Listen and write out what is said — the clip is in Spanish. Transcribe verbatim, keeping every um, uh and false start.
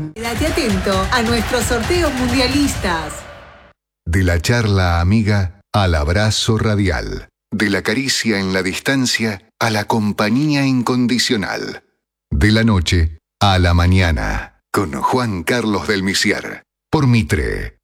Quédate atento a nuestros sorteos mundialistas. De la charla amiga al abrazo radial. De la caricia en la distancia a la compañía incondicional. De la noche a la mañana. Con Juan Carlos del Misiar. Por Mitre.